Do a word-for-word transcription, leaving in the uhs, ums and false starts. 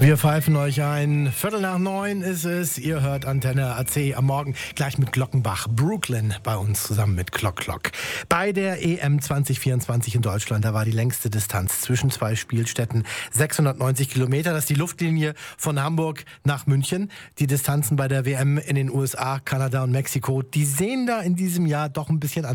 Wir pfeifen euch ein. Viertel nach neun ist es. Ihr hört Antenne A C am Morgen gleich mit Glockenbach. Brooklyn bei uns zusammen mit Clock Clock. Bei der E M zwanzig vierundzwanzig in Deutschland, da war die längste Distanz zwischen zwei Spielstätten sechshundertneunzig Kilometer. Das ist die Luftlinie von Hamburg nach München. Die Distanzen bei der W M in den U S A, Kanada und Mexiko, die sehen da in diesem Jahr doch ein bisschen anders